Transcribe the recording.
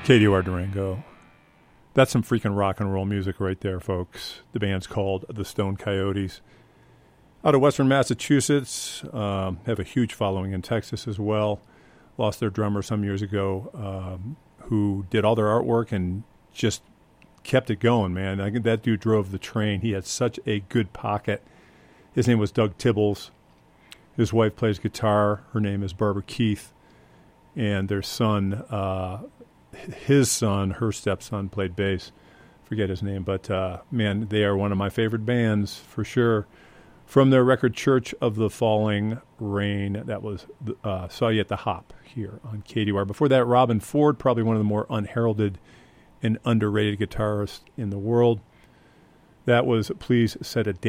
KDR Durango. That's some freaking rock and roll music right there, folks. The band's called the Stone Coyotes. Out of Western Massachusetts, have a huge following in Texas as well. Lost their drummer some years ago, who did all their artwork and just kept it going, man. I think that dude drove the train. He had such a good pocket. His name was Doug Tibbles. His wife plays guitar. Her name is Barbara Keith. And their son, his son, her stepson, played bass. Forget his name, but man, they are one of my favorite bands for sure. From their record Church of the Falling Rain, that was Saw You at the Hop here on KDR. Before that, Robben Ford, probably one of the more unheralded and underrated guitarists in the world. That was Please Set a Date.